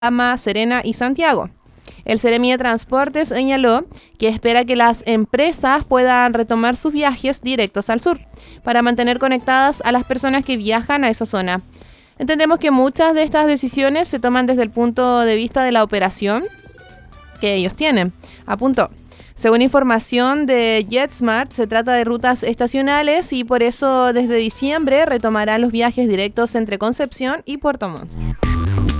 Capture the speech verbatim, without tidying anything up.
Calama, Serena y Santiago. El Seremi de Transportes señaló que espera que las empresas puedan retomar sus viajes directos al sur para mantener conectadas a las personas que viajan a esa zona. Entendemos que muchas de estas decisiones se toman desde el punto de vista de la operación que ellos tienen, apuntó. Según información de JetSmart, se trata de rutas estacionales y por eso desde diciembre retomarán los viajes directos entre Concepción y Puerto Montt.